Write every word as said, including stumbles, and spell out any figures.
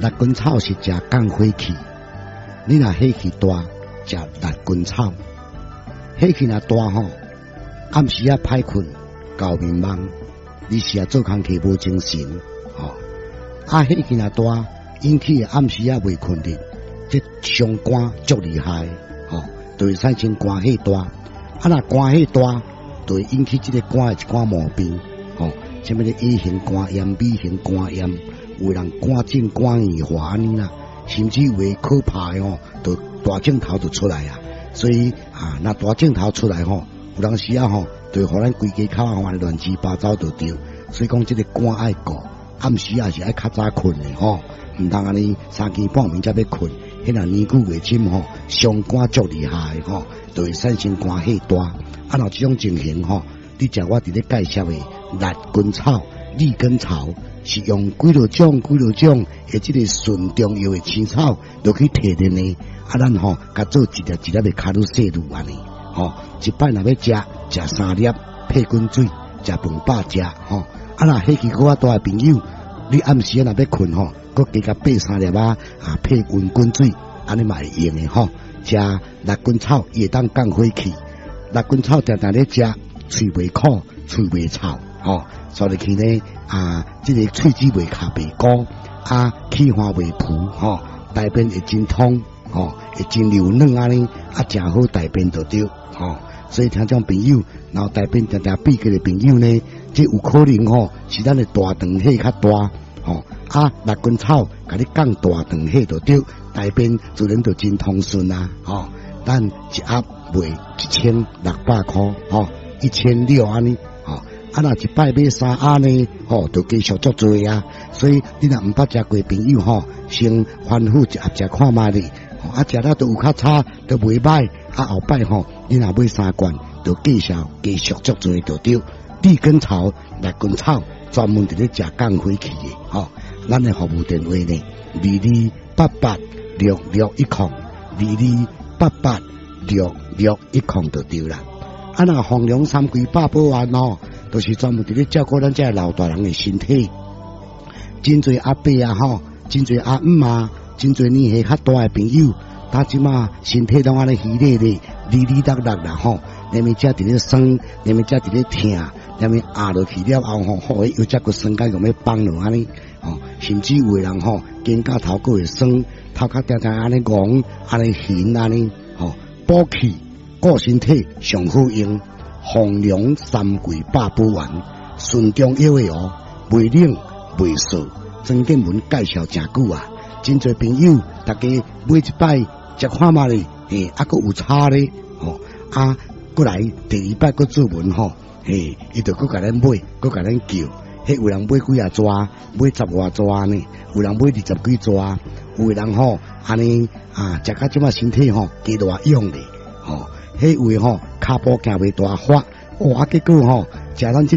辣根草是食降火气，你若火气大，食辣根草。火气若大吼，暗时啊歹困，搞迷茫，你是啊做工课无精神，吼、哦。啊，火气若大，引起暗时啊未困的，这伤肝足厉害，吼、哦，就会产生肝火大。啊，若肝火大，就会引起这个肝的一寡毛病，吼、哦，什么咧 A 型肝炎、B 型肝炎。有人肝症、肝硬化安尼啦，甚至有诶可怕诶吼，就大镜头就出来啊。所以啊，那大镜头出来吼，有当时啊吼，就互咱规家口啊乱乱七八糟就对。所以讲这个肝爱顾，暗时也是爱较早困诶吼，毋通安尼三更半暝才要困，迄若年久月深吼，伤肝足厉害吼，就会产生肝火大。啊，若这种情形吼，你食我伫咧介绍诶辣根草、利根草。是用几落种、几落种，诶，即个纯中药诶青草，落去提炼呢。啊，咱吼，甲做一粒一粒诶卡路西路安尼，吼，一摆若要食，食三粒配滚水，食饭饱食，吼。啊，若火气够啊大诶朋友，你暗时若要困吼，佮加甲配三粒啊，啊配温滚水，安尼嘛会用诶吼。食辣根草也当降火气，辣根草常常咧食，喙袂苦，喙袂臭，吼。所以去呢啊，这个喙齿袂卡袂高，啊，气化袂浮，吼、哦，大便会真通，吼、哦，会真流软安尼，啊，正好大便就对，吼、哦。所以听种朋友，然后大便常常闭起的朋友呢，这有可能吼、哦，是咱的大肠气较大，吼、哦，啊，辣根草甲你降大肠气就对，大便自然就真通顺啊，吼、哦。咱一盒卖一千六百块，吼、哦，一千六安尼。啊，若一摆买三盒呢，吼，就继续足多啊。所以你若毋捌食过朋友吼，先反复一盒食看卖哩。啊，食了都有较差，都袂歹。啊，后摆吼，你若买三罐，就继续继续足多就对。地根草、辣根草，专门伫咧食降火气的，吼。咱的服务电话呢，二二八八六六一空，二二八八六六一空就对啦。啊，若衡量三规百保安吼。都是专门伫咧照顾咱这老大人的身体，真侪阿伯啊吼，真侪阿姆啊，真侪年纪较大的朋友，他即马身体拢安尼虚咧咧，哩哩达达啦吼，连面只伫咧酸，连面只伫咧疼，连面压落去了后吼，好又只个酸解咁要放落安尼，吼，甚至有个人吼，肩胛头个会酸，头壳定定安尼戆，安尼悬安尼，吼，补气顾身体上好用。衡量三贵百保丸，纯中药的哦，袂冷袂涩。曾建文介绍真久啊，真侪朋友大家买一摆食看嘛咧，嘿，啊佫有差咧，吼、哦、啊，佫来第二摆佫做文吼，嘿，伊就佫甲咱买，佫甲咱叫，迄有人买几啊抓，买十外抓呢，有人买二十几抓，有个人吼安尼啊，食到即马身体吼加大用咧，吼、哦。迄位吼，骹步行袂大发，哇！结果吼，食咱即。